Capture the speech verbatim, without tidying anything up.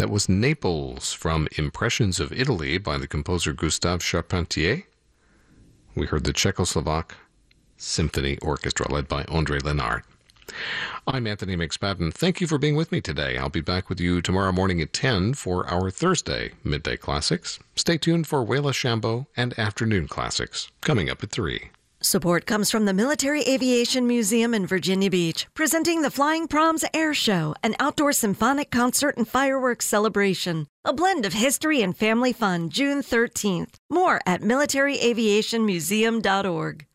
That was Naples from Impressions of Italy by the composer Gustave Charpentier. We heard the Czechoslovak Symphony Orchestra led by André Lenard. I'm Anthony McSpadden. Thank you for being with me today. I'll be back with you tomorrow morning at ten for our Thursday Midday Classics. Stay tuned for Wayla Shambo and Afternoon Classics coming up at three. Support comes from the Military Aviation Museum in Virginia Beach, presenting the Flying Proms Air Show, an outdoor symphonic concert and fireworks celebration. A blend of history and family fun, June thirteenth. More at military aviation museum dot org.